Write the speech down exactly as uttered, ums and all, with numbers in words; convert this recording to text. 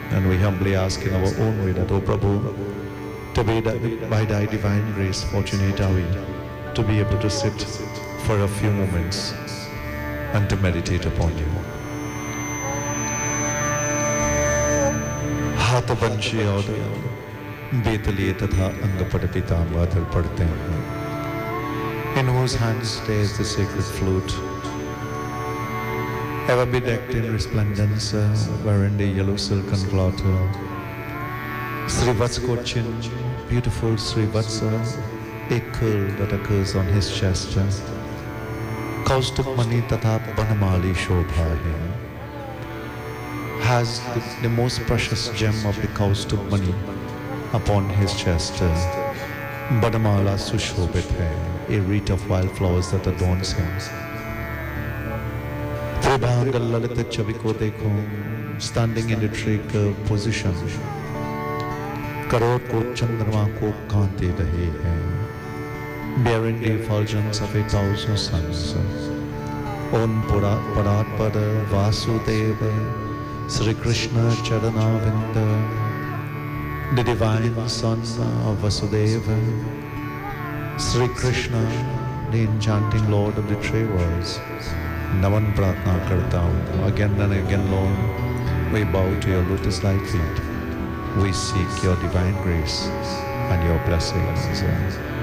And we humbly ask in our own way that, O Prabhu, to be that by thy divine grace, fortunate are we to be able to sit for a few moments and to meditate upon you. हाथ बंशी और बेतलिए तथा अंग पर पीताम्बर पढ़ते हैं. In whose hands stays the sacred flute, ever bedecked in resplendence, uh, wherein the yellow silken cloth, Srivatsa Cochin, beautiful Srivatsa, a curl that occurs on his chest, Kaustubh Mani Tatha Banamali Shobha, has the, the most precious gem of the Kaustubh Mani upon his chest. Banamala Sushobhit hai, a wreath of wildflowers that adorns him. Tribhanga Lalita Chaviko dekho, standing in the tree curve position. Karor ko Chandrama ko kaante rahe hain, bearing the effulgence of a thousand suns. On Parat Pada Vasudeva, Sri Krishna Charanavinda, the divine son of Vasudeva, Sri Krishna, the enchanting Lord of the three worlds. Naman Pratna karta hu, again and again, Lord, we bow to your lotus-like feet. We seek your divine grace and your blessings.